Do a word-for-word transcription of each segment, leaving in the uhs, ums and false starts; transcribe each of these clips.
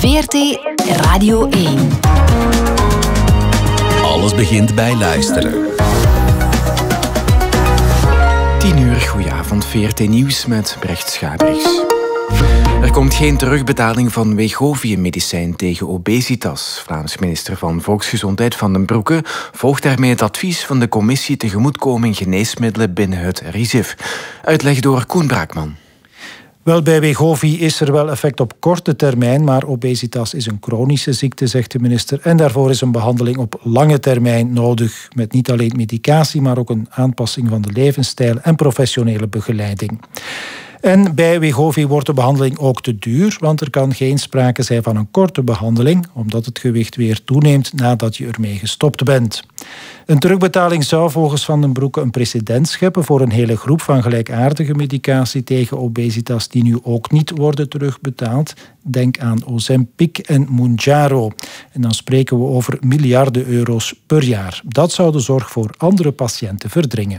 V R T Radio één. Alles begint bij luisteren. tien uur, goedenavond, V R T Nieuws met Brecht Schabriks. Er komt geen terugbetaling van Wegovy-medicijn tegen obesitas. Vlaams minister van Volksgezondheid Van den Broeke volgt daarmee het advies van de commissie tegemoetkoming geneesmiddelen binnen het R I Z I F. Uitleg door Koen Braakman. Wel, bij Wegovy is er wel effect op korte termijn, maar obesitas is een chronische ziekte, zegt de minister. En daarvoor is een behandeling op lange termijn nodig, met niet alleen medicatie, maar ook een aanpassing van de levensstijl en professionele begeleiding. En bij Wegovy wordt de behandeling ook te duur, want er kan geen sprake zijn van een korte behandeling, omdat het gewicht weer toeneemt nadat je ermee gestopt bent. Een terugbetaling zou volgens Van den Broeke een precedent scheppen voor een hele groep van gelijkaardige medicatie tegen obesitas die nu ook niet worden terugbetaald. Denk aan Ozempic en Mounjaro. En dan spreken we over miljarden euro's per jaar. Dat zou de zorg voor andere patiënten verdringen.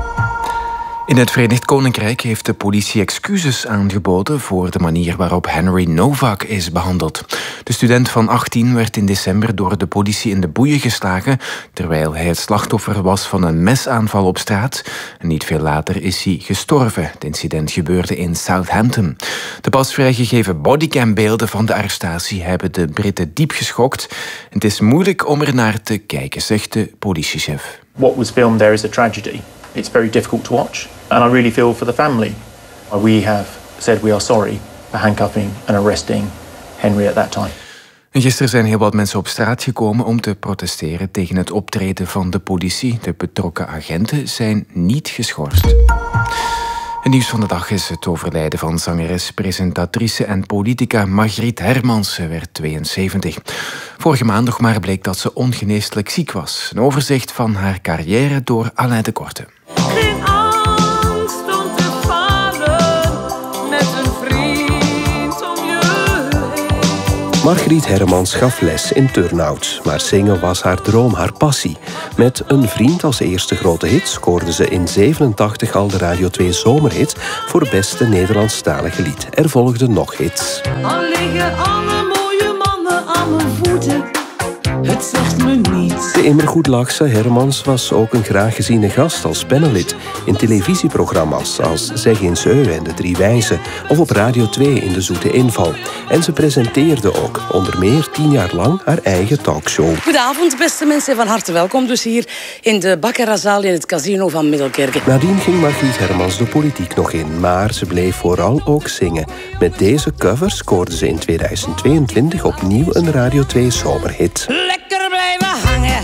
In het Verenigd Koninkrijk heeft de politie excuses aangeboden voor de manier waarop Henry Novak is behandeld. De student van achttien werd in december door de politie in de boeien geslagen, terwijl hij het slachtoffer was van een mesaanval op straat. En niet veel later is hij gestorven. Het incident gebeurde in Southampton. De pas vrijgegeven bodycambeelden van de arrestatie hebben de Britten diep geschokt. Het is moeilijk om er naar te kijken, zegt de politiechef. What was filmed there is a tragedy. It's very difficult to watch. And I really feel for the family. We have said we are sorry for handcuffing and arresting Henry at that time. En gisteren zijn heel wat mensen op straat gekomen om te protesteren tegen het optreden van de politie. De betrokken agenten zijn niet geschorst. Het nieuws van de dag is het overlijden van zangeres, presentatrice en politica Margriet Hermans. Ze werd tweeënzeventig. Vorige maand nog maar bleek dat ze ongeneeslijk ziek was. Een overzicht van haar carrière door Alain de Korte. Geen angst om te falen met een vriend om je heen. Margriet Hermans gaf les in turnout, maar zingen was haar droom, haar passie. Met Een vriend als eerste grote hit scoorde ze in zevenentachtig al de Radio twee zomerhit voor beste Nederlandstalige lied. Er volgden nog hits. Al liggen alle mooie mannen aan mijn voeten, het zegt me niets. De immer goed lachse Hermans was ook een graag geziene gast als panelid in televisieprogramma's als Zeg eens Eu en De Drie Wijzen of op Radio twee in De Zoete Inval. En ze presenteerde ook onder meer tien jaar lang haar eigen talkshow. Goedenavond, beste mensen, van harte welkom dus hier in de Baccaratzaal in het casino van Middelkerke. Nadien ging Margriet Hermans de politiek nog in, maar ze bleef vooral ook zingen. Met deze cover scoorde ze in tweeduizend tweeëntwintig opnieuw een Radio twee zomerhit. Lekker blijven hangen.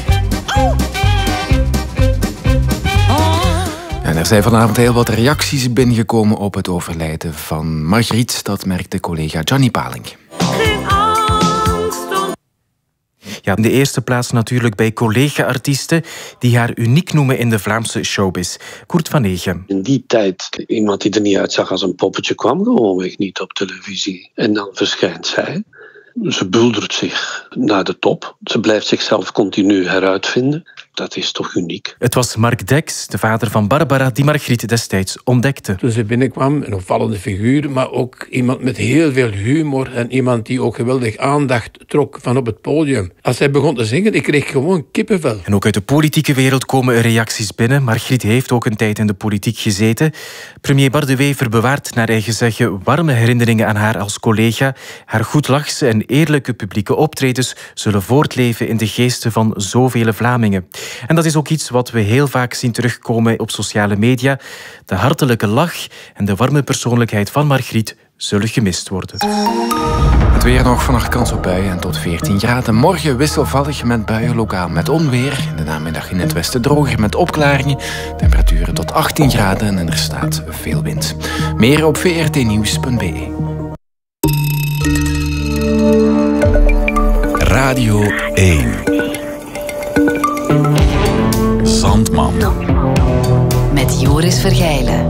En er zijn vanavond heel wat reacties binnengekomen op het overlijden van Margriet. Dat merkte collega Gianni Paling. Geen angst om... Ja, in de eerste plaats natuurlijk bij collega-artiesten die haar uniek noemen in de Vlaamse showbiz. Koert van Negen. In die tijd, iemand die er niet uitzag als een poppetje, kwam gewoonweg niet op televisie. En dan verschijnt zij. Ze buldert zich naar de top. Ze blijft zichzelf continu heruitvinden. Dat is toch uniek. Het was Mark Dex, de vader van Barbara, die Margriet destijds ontdekte. Toen ze binnenkwam, een opvallende figuur, maar ook iemand met heel veel humor en iemand die ook geweldig aandacht trok van op het podium. Als zij begon te zingen, ik kreeg gewoon kippenvel. En ook uit de politieke wereld komen er reacties binnen. Margriet heeft ook een tijd in de politiek gezeten. Premier Bart de Wever bewaart naar eigen zeggen warme herinneringen aan haar als collega. Haar goedlachse en eerlijke publieke optredens zullen voortleven in de geesten van zoveel Vlamingen. En dat is ook iets wat we heel vaak zien terugkomen op sociale media. De hartelijke lach en de warme persoonlijkheid van Margriet zullen gemist worden. Het weer nog, vannacht kans op buien en tot veertien graden. Morgen wisselvallig met buien, lokaal met onweer. In de namiddag in het westen droger met opklaringen. Temperaturen tot achttien graden en er staat veel wind. Meer op v r t nieuws punt b e. Radio één. Zandman. Met Joris Vergeilen.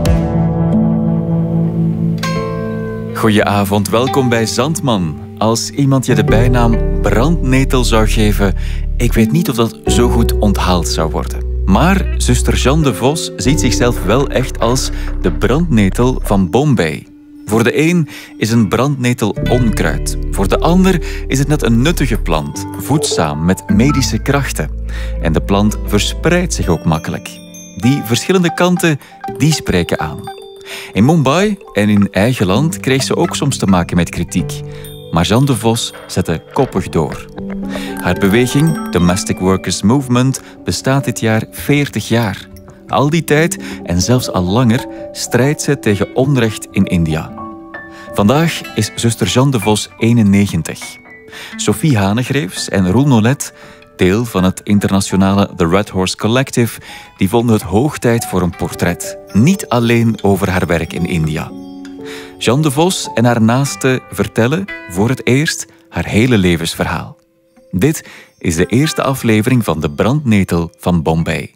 Goedenavond, welkom bij Zandman. Als iemand je de bijnaam brandnetel zou geven, ik weet niet of dat zo goed onthaald zou worden. Maar zuster Jeanne de Vos ziet zichzelf wel echt als de brandnetel van Bombay. Voor de een is een brandnetel onkruid. Voor de ander is het net een nuttige plant, voedzaam met medische krachten. En de plant verspreidt zich ook makkelijk. Die verschillende kanten, die spreken aan. In Mumbai en in eigen land kreeg ze ook soms te maken met kritiek. Maar Jeanne de Vos zette koppig door. Haar beweging, Domestic Workers Movement, bestaat dit jaar veertig jaar. Al die tijd, en zelfs al langer, strijdt ze tegen onrecht in India. Vandaag is zuster Jeanne de Vos eenennegentig. Sophie Hanegreefs en Roel Nolet, deel van het internationale The Red Horse Collective, die vonden het hoog tijd voor een portret. Niet alleen over haar werk in India. Jeanne de Vos en haar naasten vertellen voor het eerst haar hele levensverhaal. Dit is de eerste aflevering van De Brandnetel van Bombay.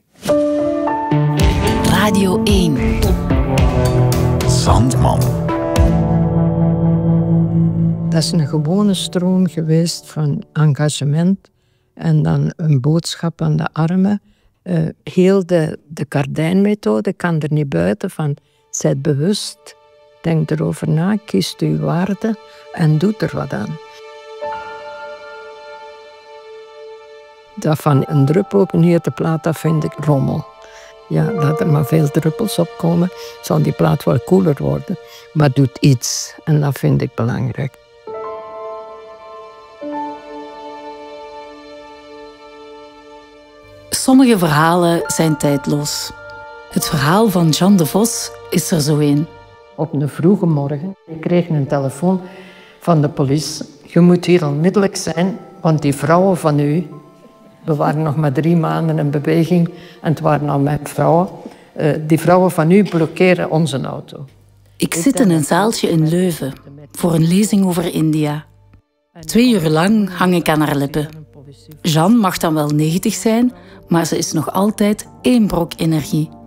Radio één. Zandman. Dat is een gewone stroom geweest van engagement en dan een boodschap aan de armen. Uh, heel de, de Kardijn-methode kan er niet buiten van. Zijt bewust, denk erover na, kiest uw waarde en doet er wat aan. Dat van een druppel op een hete plaat, dat vind ik rommel. Ja, laat er maar veel druppels op komen, zal die plaat wel koeler worden. Maar doet iets en dat vind ik belangrijk. Sommige verhalen zijn tijdloos. Het verhaal van Jeanne de Vos is er zo een. Op een vroege morgen ik kreeg een telefoon van de politie. Je moet hier onmiddellijk zijn, want die vrouwen van u... We waren nog maar drie maanden in beweging en het waren al mijn vrouwen. Uh, die vrouwen van u blokkeren onze auto. Ik zit in een zaaltje in Leuven voor een lezing over India. Twee uur lang hang ik aan haar lippen. Jeanne mag dan wel negentig zijn, maar ze is nog altijd één brok energie.